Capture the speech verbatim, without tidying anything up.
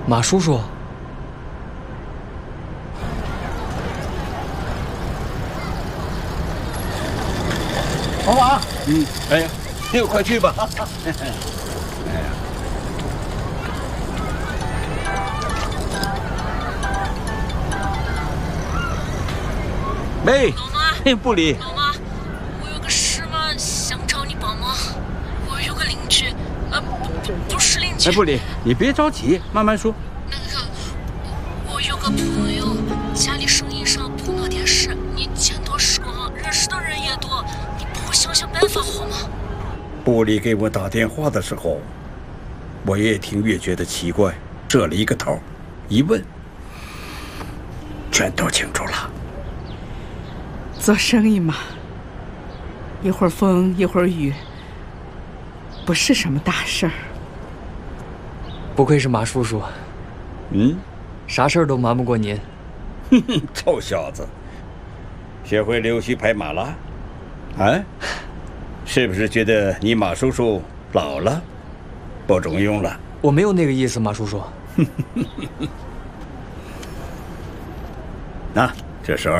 马叔叔。 王法， 嗯，哎呀，你快去吧。哎呀，喂， 老妈， 布里， 老妈，我有个事嘛，想找你帮忙。我有个邻居，呃，不，不是邻居。 哎，布里，你别着急，慢慢说。 那个，我有个朋友，家里生意上碰到点事，你见多识广，认识的人也多，你帮我想想办法好吗？ 布里给我打电话的时候，我越听越觉得奇怪，这里一个头，一问，全都清楚了。 做生意嘛，一会儿风一会儿雨，不是什么大事儿。 不愧是马叔叔， 嗯， 啥事儿都瞒不过您。 哼哼，臭小子，学会溜须拍马了？啊？是不是觉得你马叔叔老了，不中用了？ 我没有那个意思，马叔叔。 那这是二。